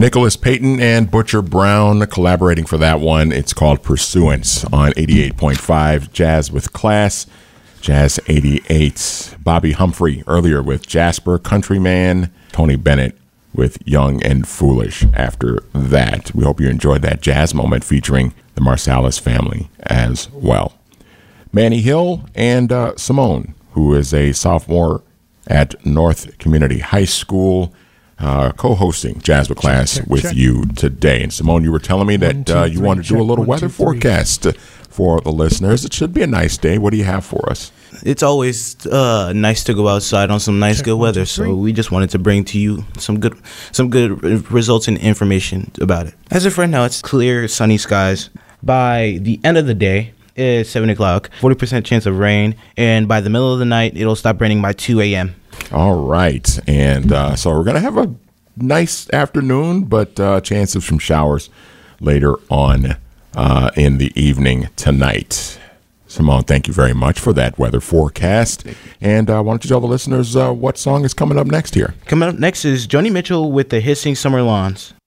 Nicholas Payton and Butcher Brown collaborating for that one. It's called Pursuance on 88.5 Jazz with Class, Jazz 88. Bobby Humphrey earlier with Jasper, Countryman. Tony Bennett with Young and Foolish after that. We hope you enjoyed that jazz moment featuring the Marsalis family as well. Manny Hill and Simone, who is a sophomore at North Community High School, co-hosting Jazz with Class with you today. And Simone, you were telling me that you want to do a little weather forecast for the listeners. It should be a nice day. What do you have for us? It's always nice to go outside on some nice good weather, so we just wanted to bring to you some good results and information about it. As of right now, it's clear, sunny skies. By the end of the day, it's 7 o'clock, 40% chance of rain, and by the middle of the night, it'll stop raining by 2 a.m. All right, and so we're going to have a nice afternoon, but chance of some showers later on in the evening tonight. Simone, thank you very much for that weather forecast. And why don't you tell the listeners what song is coming up next here? Coming up next is Joni Mitchell with the Hissing Summer Lawns.